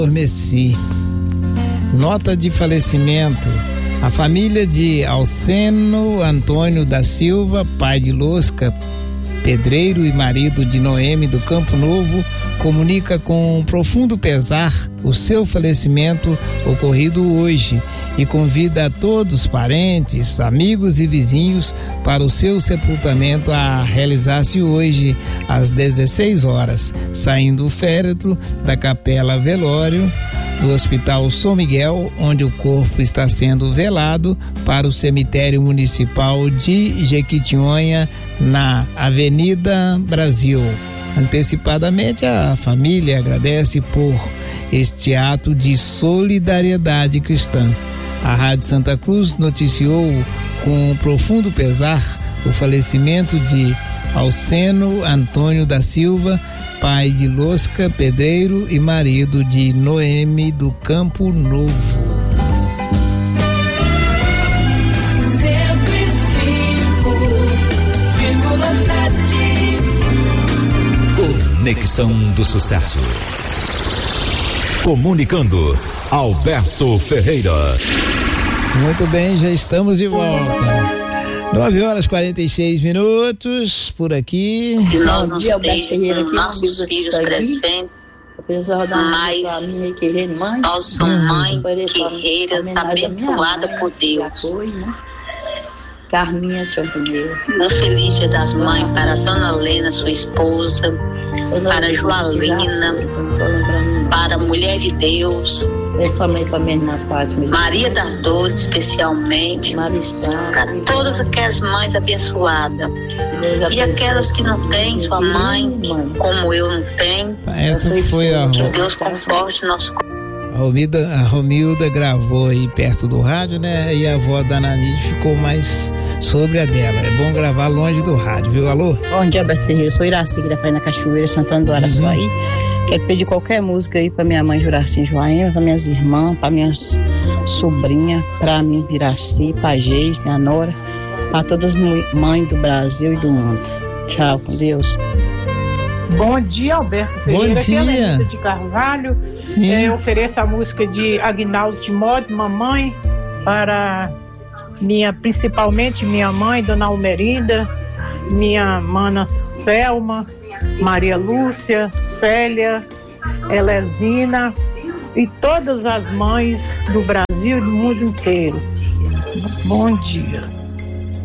Adormeci. Nota de falecimento. A família de Alceno Antônio da Silva, pai de Losca, pedreiro e marido de Noemi do Campo Novo, comunica com profundo pesar o seu falecimento ocorrido hoje e convida a todos, parentes, amigos e vizinhos para o seu sepultamento a realizar-se hoje às 16 horas, saindo o féretro da Capela Velório do Hospital São Miguel, onde o corpo está sendo velado, para o cemitério municipal de Jequitinhonha, na Avenida Brasil. Antecipadamente, a família agradece por este ato de solidariedade cristã. A Rádio Santa Cruz noticiou com profundo pesar o falecimento de Alceno Antônio da Silva, pai de Losca, pedreiro e marido de Noemi do Campo Novo. 105,7 Conexão do Sucesso. Comunicando, Alberto Ferreira. Muito bem, já estamos de volta. 9h46 por aqui. E nós nos beijamos, nossos filhos crescendo, mas nós somos mães guerreiras abençoadas por Deus. Carminha Champineiro. Um feliz Dia das Mães para a Dona Lena, sua esposa, para a Joalina, para a Mulher de Deus, principalmente para a minha irmã Fátima, Maria das Dores, especialmente, para todas aquelas mães abençoadas. E aquelas que não têm sua mãe, como eu não tenho, essa foi que Deus conforte nosso coração. A Romilda gravou aí perto do rádio, né? E a avó da Nanide ficou mais sobre a dela. É bom gravar longe do rádio, viu? Alô? Bom dia, Alberto Ferreira. Eu sou Iraci, da Praia na Cachoeira, Santana do Araçuaí. Quero pedir qualquer música aí pra minha mãe Juraci Joaema, pra minhas irmãs, pra minhas sobrinhas, pra mim Iraci, pra Geis, minha nora, pra todas as mães do Brasil e do mundo. Tchau, com Deus. Bom dia, Alberto Ferreira. Bom dia. Aqui é a Lenita de Carvalho. Eu ofereço a música de Aguinaldo Timóteo, Mamãe, para principalmente minha mãe, Dona Almerinda, minha mana Selma, Maria Lúcia, Célia, Elesina e todas as mães do Brasil e do mundo inteiro. Bom dia.